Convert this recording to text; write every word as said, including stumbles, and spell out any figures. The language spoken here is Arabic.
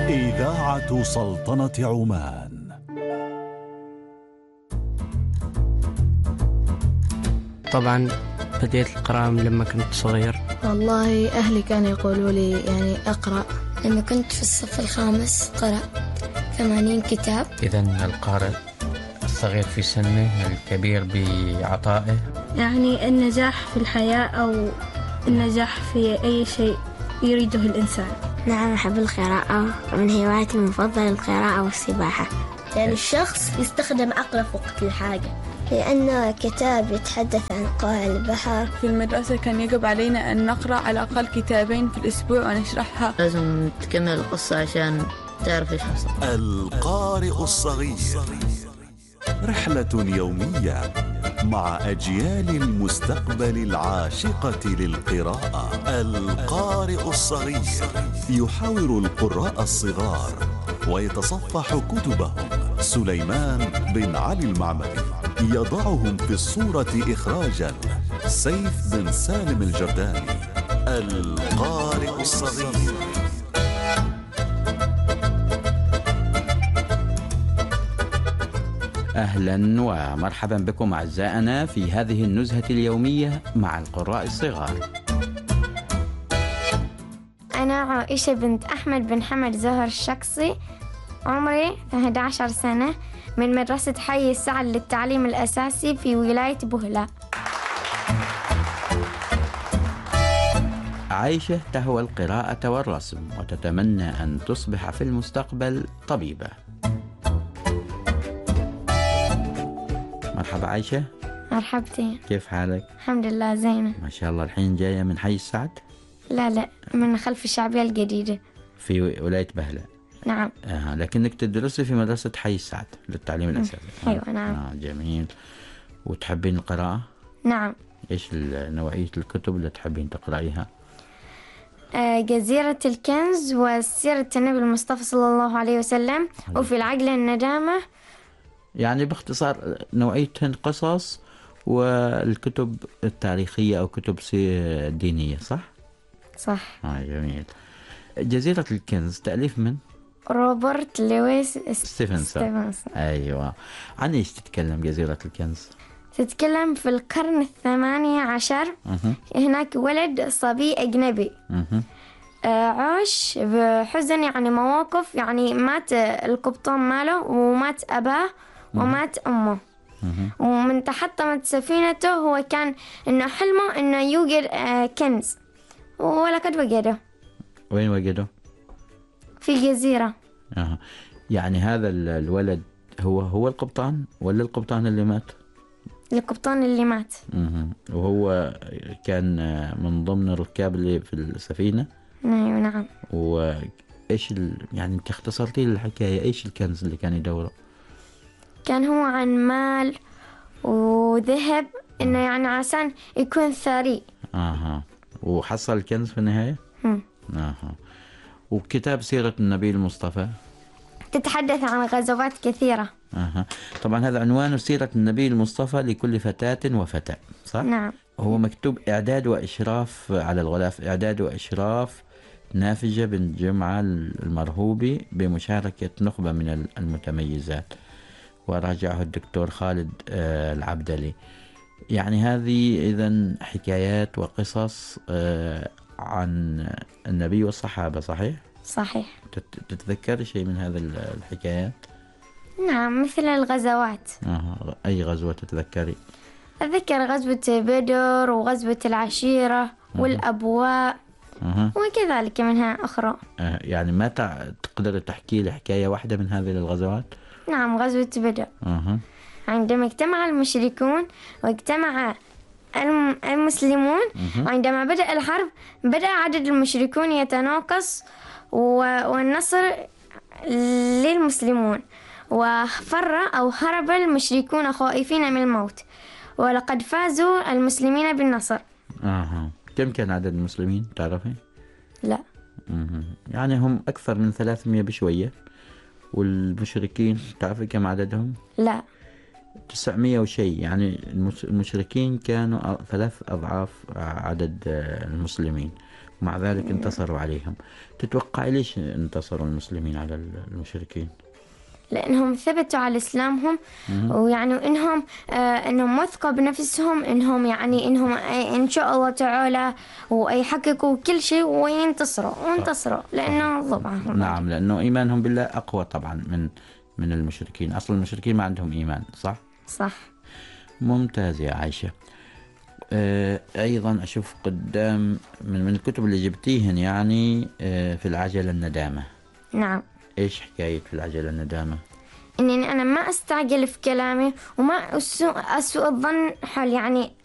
إذاعة سلطنة عمان. طبعا بديت القراءة لما كنت صغير. والله أهلي كانوا يقولوا لي يعني أقرأ. لما كنت في الصف الخامس قرأت ثمانين كتاب. إذن القارئ الصغير في سنه الكبير بعطائه. يعني النجاح في الحياة أو النجاح في أي شيء يريده الإنسان. نعم أحب القراءة، من هواياتي المفضلة القراءة والسباحة. يعني الشخص يستخدم عقله في وقت الحاجة، لأنه كتاب يتحدث عن قاع البحر. في المدرسة كان يجب علينا أن نقرأ على الأقل كتابين في الأسبوع ونشرحها. لازم تكمل القصة عشان تعرف إيش حصل. القارئ الصغير، رحلة يومية مع أجيال المستقبل العاشقة للقراءة. القارئ الصغير يحاور القراء الصغار ويتصفح كتبهم. سليمان بن علي المعمري يضعهم في الصورة إخراجا. سيف بن سالم الجرداني. القارئ الصغير. أهلا ومرحبا بكم أعزائنا في هذه النزهة اليومية مع القراء الصغار. أنا عائشة بنت أحمد بن حمد زهر الشخصي، عمري أحد عشر سنة، من مدرسة حي السعد للتعليم الأساسي في ولاية بوهلة. عائشة تهوى القراءة والرسم وتتمنى أن تصبح في المستقبل طبيبة. مرحبا عائشة. مرحبتين. كيف حالك؟ الحمد لله زينة ما شاء الله. الحين جاية من حي السعد؟ لا لا، من خلف الشعبية الجديدة في ولاية بهلة. نعم. آه، لكنك تدرسي في مدرسة حي السعد للتعليم الأساسي. أيوة آه. نعم. آه، جميل. وتحبين القراءة؟ نعم. إيش نوعية الكتب اللي تحبين تقرأيها؟ آه، جزيرة الكنز وسيرة النبي المصطفى صلى الله عليه وسلم حلو. وفي العقل الندامة. يعني باختصار نوعيتهن قصص والكتب التاريخية أو كتب دينية، صح؟ صح. آه، جميل. جزيرة الكنز تأليف من؟ روبرت لويس ستيفنسون. أيوة. عن إيش تتكلم جزيرة الكنز؟ تتكلم في القرن الثماني عشر. أه. هناك ولد صبي أجنبي أه. عاش بحزن، يعني مواقف، يعني مات القبطان ماله ومات أباه ومات أمه. أه. ومن تحطمت سفينته. هو كان إنه حلمه إنه يوجد كنز، ولقد وجده. وين وجده؟ في جزيرة. أه. يعني هذا الولد هو هو القبطان ولا القبطان اللي مات؟ القبطان اللي مات. أه. وهو كان من ضمن الركاب اللي في السفينة؟ أيوة نعم. وإيش ال... يعني أنت اختصرتي الحكاية، إيش الكنز اللي كان يدوره؟ كان هو عن مال وذهب، إنه يعني عشان يكون ثري. أها. وحصل الكنز في النهاية؟ هم. أها. وكتاب سيرة النبي المصطفى تتحدث عن غزوات كثيرة. أها. طبعا هذا عنوان سيرة النبي المصطفى لكل فتاة وفتاة، صح؟ نعم. هو مكتوب إعداد وإشراف على الغلاف، إعداد وإشراف نافجة بن جمعة المرهوبي بمشاركة نخبة من المتميزات، وراجعه الدكتور خالد العبدلي. يعني هذه إذن حكايات وقصص عن النبي والصحابة، صحيح؟ صحيح. تتذكر شيء من هذه الحكايات؟ نعم، مثل الغزوات. آه. أي غزوة تتذكري؟ أتذكر غزوة بدر وغزوة العشيرة آه. والأبواء آه. وكذلك منها أخرى. آه. يعني ما تقدر تحكي لي حكاية واحدة من هذه الغزوات؟ نعم، غزوة بدر آه. عندما اجتمع المشركون واجتمع المسلمون. آه. وعندما بدأ الحرب بدأ عدد المشركون يتناقص والنصر للمسلمون، وفر أو هرب المشركون خائفين من الموت، ولقد فازوا المسلمين بالنصر. آه. كم كان عدد المسلمين تعرفين؟ لا. آه. يعني هم أكثر من ثلاثمية بشوية، والمشركين تعرفي كم عددهم؟ لا. تسعمية وشيء. يعني المشركين كانوا ثلاث أضعاف عدد المسلمين، مع ذلك انتصروا عليهم. تتوقع ليش انتصروا المسلمين على المشركين؟ لأنهم ثبتوا على إسلامهم، ويعني إنهم آه إنهم وثقوا بنفسهم، إنهم يعني إنهم إن شاء الله تعالى ويحققوا كل شيء وينتصروا وانتصروا لأنه ضبعهم. نعم، لأنه إيمانهم بالله أقوى طبعا من من المشركين. أصلا المشركين ما عندهم إيمان. صح؟ صح. ممتاز يا عائشة. آه أيضا أشوف قدام من, من الكتب اللي جبتيهن يعني آه في العجلة الندامة. نعم. إيش حكاية في العجلة الندامة؟ إني أنا ما أستعجل في كلامي وما أسوء, أسوء الظن حول يعني